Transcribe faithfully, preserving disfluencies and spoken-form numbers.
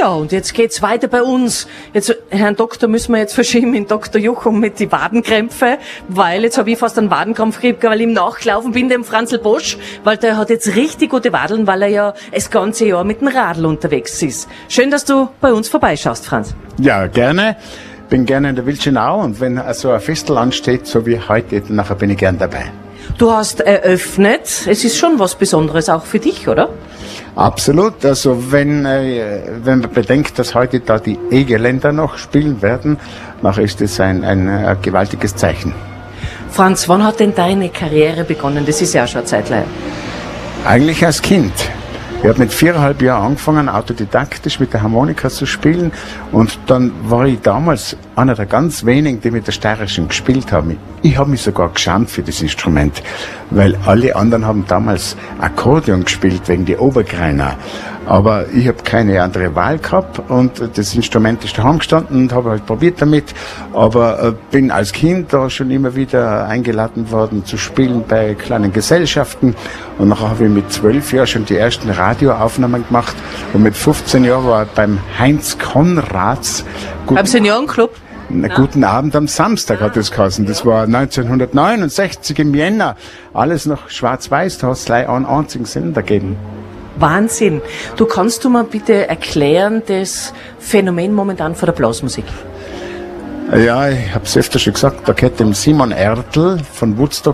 Ja, und jetzt geht's weiter bei uns. Jetzt, Herrn Doktor, müssen wir jetzt verschieben in Doktor Juchum mit die Wadenkrämpfe, weil jetzt habe ich fast einen Wadenkrampf gekriegt, weil ich im Nachlaufen bin, dem Franzl Bosch, weil der hat jetzt richtig gute Wadeln, weil er ja das ganze Jahr mit dem Radl unterwegs ist. Schön, dass du bei uns vorbeischaust, Franz. Ja, gerne. Bin gerne in der Wildschenau und wenn so ein Festel ansteht, so wie heute, nachher bin ich gern dabei. Du hast eröffnet. Es ist schon was Besonderes auch für dich, oder? Absolut. Also wenn, äh, wenn man bedenkt, dass heute da die E-Geländer noch spielen werden, nachher ist das ein, ein, ein gewaltiges Zeichen. Franz, wann hat denn deine Karriere begonnen? Das ist ja schon eine Zeit lang. Eigentlich als Kind. Ich habe mit viereinhalb Jahren angefangen, autodidaktisch mit der Harmonika zu spielen. Und dann war ich damals einer der ganz wenigen, die mit der Steirischen gespielt haben. Ich habe mich sogar geschämt für das Instrument, weil alle anderen haben damals Akkordeon gespielt wegen die Obergreiner. Aber ich habe keine andere Wahl gehabt und das Instrument ist daheim gestanden und habe halt probiert damit. Aber äh, bin als Kind da schon immer wieder eingeladen worden zu spielen bei kleinen Gesellschaften. Und nachher habe ich mit zwölf Jahren schon die ersten Radioaufnahmen gemacht. Und mit fünfzehn Jahren war ich beim Heinz Konrads. Beim Seniorenclub? Na, guten Abend am Samstag hat es geheißen. Das war neunzehnhundertneunundsechzig im Jänner. Alles noch schwarz-weiß, da hat es gleich einen einzigen Sender gegeben. Wahnsinn. Du kannst du mal bitte erklären, das Phänomen momentan von der Blasmusik? Ja, ich habe es öfter schon gesagt, da geht dem Simon Ertl von Woodstock